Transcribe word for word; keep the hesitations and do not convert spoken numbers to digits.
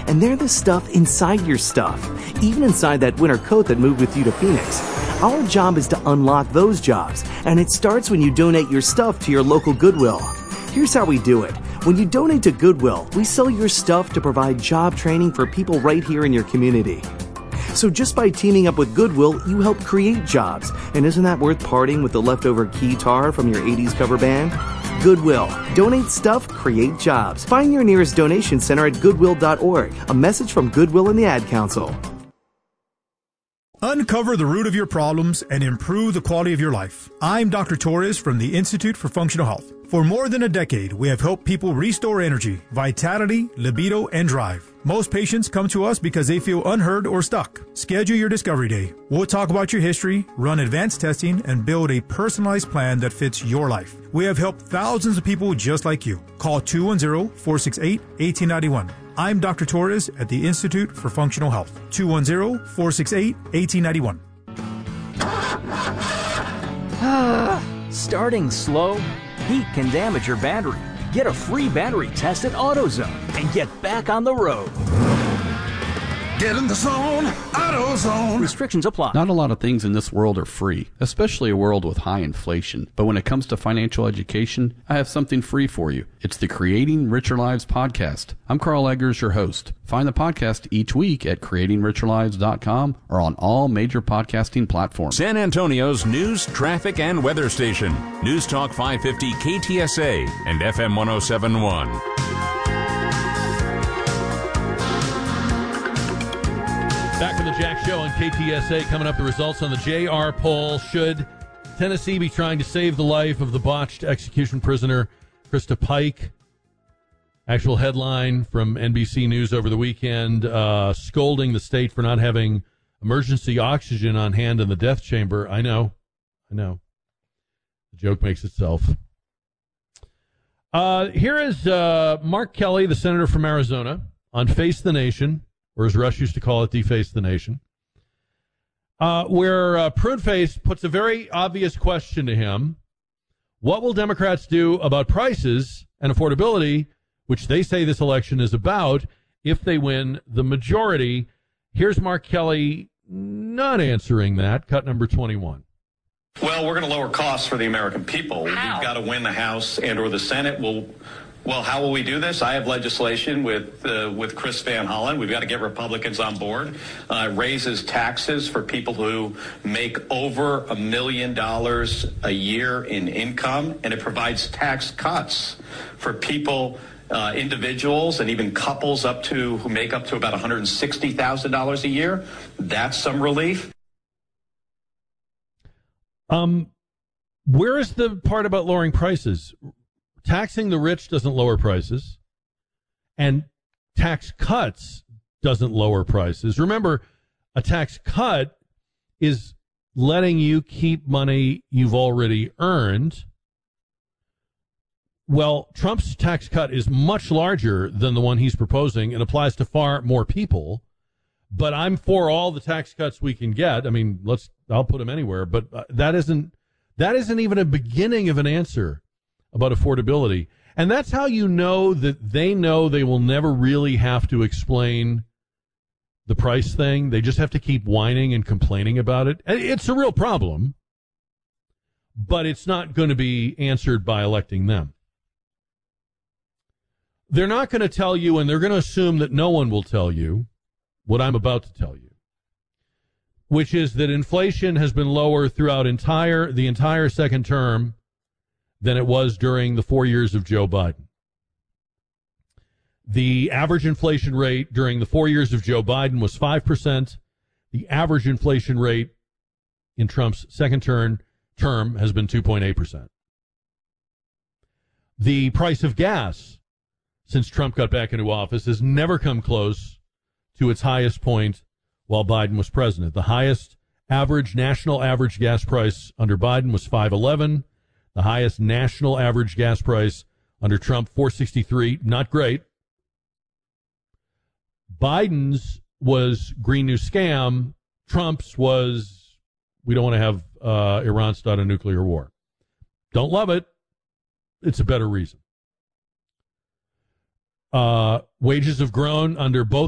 and they're the stuff inside your stuff, even inside that winter coat that moved with you to Phoenix. Our job is to unlock those jobs, and it starts when you donate your stuff to your local Goodwill. Here's how we do it. When you donate to Goodwill, we sell your stuff to provide job training for people right here in your community. So just by teaming up with Goodwill, you help create jobs. And isn't that worth parting with the leftover keytar from your eighties cover band? Goodwill. Donate stuff, create jobs. Find your nearest donation center at goodwill dot org. A message from Goodwill and the Ad Council. Uncover the root of your problems and improve the quality of your life. I'm Doctor Torres from the Institute for Functional Health. For more than a decade, we have helped people restore energy, vitality, libido, and drive. Most patients come to us because they feel unheard or stuck. Schedule your discovery day. We'll talk about your history, run advanced testing, and build a personalized plan that fits your life. We have helped thousands of people just like you. Call two one zero, four six eight, one eight nine one. I'm Doctor Torres at the Institute for Functional Health. two one zero, four six eight, one eight nine one. Starting slow? Heat can damage your battery. Get a free battery test at AutoZone and get back on the road. Get in the zone, AutoZone. Restrictions apply. Not a lot of things in this world are free, especially a world with high inflation. But when it comes to financial education, I have something free for you. It's the Creating Richer Lives podcast. I'm Carl Eggers, your host. Find the podcast each week at creating richer lives dot com or on all major podcasting platforms. San Antonio's news, traffic, and weather station. News Talk five fifty K T S A and F M one oh seven point one. Back with the Jack Show on K T S A. Coming up, the results on the J R poll. Should Tennessee be trying to save the life of the botched execution prisoner, Krista Pike? Actual headline from N B C News over the weekend, uh, scolding the state for not having emergency oxygen on hand in the death chamber. I know. I know. The joke makes itself. Uh, here is uh, Mark Kelly, the senator from Arizona, on Face the Nation, or as Rush used to call it, Deface the Nation, uh, where uh, Pruneface puts a very obvious question to him. What will Democrats do about prices and affordability, which they say this election is about, if they win the majority? Here's Mark Kelly not answering that. Cut number twenty-one. Well, we're going to lower costs for the American people. How? We've got to win the House and or the Senate. We'll Well, how will we do this? I have legislation with uh, with Chris Van Hollen. We've got to get Republicans on board. Uh, raises taxes for people who make over a million dollars a year in income, and it provides tax cuts for people, uh, individuals, and even couples up to who make up to about one hundred sixty thousand dollars a year. That's some relief. Um, where is the part about lowering prices? Taxing the rich doesn't lower prices, and tax cuts doesn't lower prices. Remember, a tax cut is letting you keep money you've already earned. Well, Trump's tax cut is much larger than the one he's proposing and applies to far more people. But I'm for all the tax cuts we can get. I mean, let's I'll put them anywhere. But uh, that isn't that isn't even a beginning of an answer about affordability. And that's how you know that they know they will never really have to explain the price thing. They just have to keep whining and complaining about it. It's a real problem, but it's not going to be answered by electing them. They're not going to tell you, and they're going to assume that no one will tell you what I'm about to tell you, which is that inflation has been lower throughout entire the entire second term than it was during the four years of Joe Biden. The average inflation rate during the four years of Joe Biden was five percent. The average inflation rate in Trump's second term, term has been two point eight percent. The price of gas since Trump got back into office has never come close to its highest point while Biden was president. The highest average national average gas price under Biden was five eleven. The highest national average gas price under Trump, four sixty-three. Not great. Biden's was Green New Scam. Trump's was, we don't want to have uh, Iran start a nuclear war. Don't love it. It's a better reason. Uh, wages have grown under both